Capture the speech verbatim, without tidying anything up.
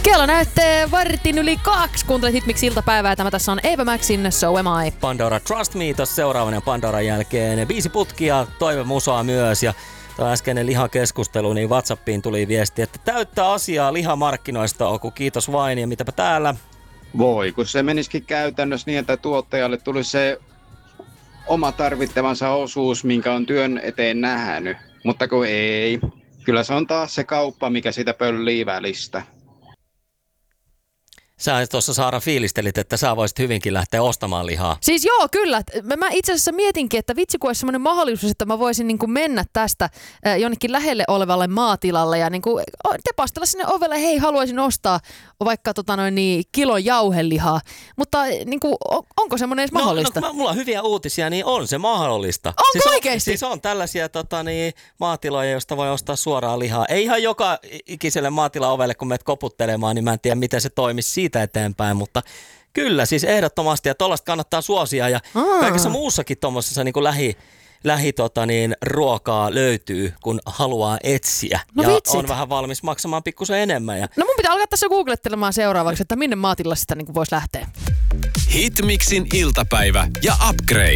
Kello näyttää vartin yli kaksi. Kuuntelet Hitmix iltapäivää. Tämä tässä on Eva Maxin So Am I. Pandora Trust Me tossa seuraavana Pandoran jälkeen. Viisi putkia, toive musaa myös ja tuo äskeinen lihakeskustelu, niin WhatsAppiin tuli viesti, että täyttä asiaa lihamarkkinoista on, kun kiitos vain ja mitäpä täällä. Voi, kun se menisikin käytännössä niin, että tuottajalle tuli se oma tarvittavansa osuus, minkä on työn eteen nähnyt. Mutta kun ei, kyllä se on taas se kauppa, mikä sitä pöllii välistä. Sä tuossa Saara fiilistelit, että sä voisit hyvinkin lähteä ostamaan lihaa. Siis joo, kyllä. Mä itse asiassa mietinkin, että vitsi kun olisi semmoinen mahdollisuus, että mä voisin niin kuin mennä tästä jonnekin lähelle olevalle maatilalle ja niin kuin tepastella sinne ovelle, hei haluaisin ostaa vaikka tota noin niin, kilon jauhelihaa. Mutta niin kuin, onko semmoinen edes mahdollista? No, no, mulla on hyviä uutisia, niin on se mahdollista. Onko siis oikeasti? On, siis on tällaisia tota, niin, maatiloja, joista voi ostaa suoraan lihaa. Ei ihan joka ikiselle maatilan ovelle, kun menet koputtelemaan, niin mä en tiedä, miten se toimisi siitä eteenpäin, mutta kyllä siis ehdottomasti, ja tollaista kannattaa suosia, ja Aa. kaikessa muussakin tuommoisessa niin kuin lähi, lähi tota, niin, ruokaa löytyy, kun haluaa etsiä, no ja vitsit. on vähän valmis maksamaan pikkusen enemmän. Ja... No mun pitää alkaa tässä googlettelemaan seuraavaksi, että minne maatilalla sitä niin voisi lähteä. Hitmixin iltapäivä ja Upgrade.